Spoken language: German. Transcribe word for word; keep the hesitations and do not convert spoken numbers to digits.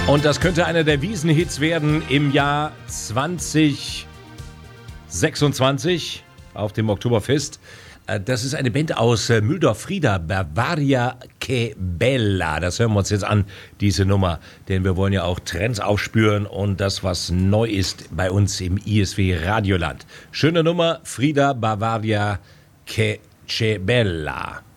Und das könnte einer der Wiesenhits werden im Jahr zwanzig sechsundzwanzig auf dem Oktoberfest. Das ist eine Band aus Mühldorf-Frieda, Bavaria che Bella. Das hören wir uns jetzt an, diese Nummer. Denn wir wollen ja auch Trends aufspüren und das, was neu ist bei uns im I S W Radioland. Schöne Nummer, Frieda, Bavaria che Bella.